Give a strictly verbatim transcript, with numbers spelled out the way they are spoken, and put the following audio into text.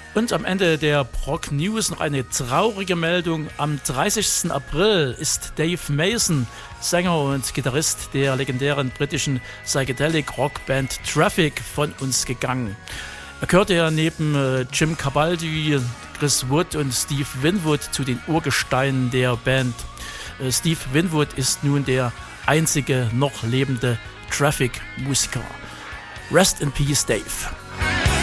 Und am Ende der Prog News noch eine traurige Meldung. Am dreißigsten April ist Dave Mason, Sänger und Gitarrist der legendären britischen Psychedelic Rockband Traffic, von uns gegangen. Er gehörte ja neben äh, Jim Cabaldi, Chris Wood und Steve Winwood zu den Urgesteinen der Band. Äh, Steve Winwood ist nun der einzige noch lebende Traffic-Musiker. Rest in Peace, Dave.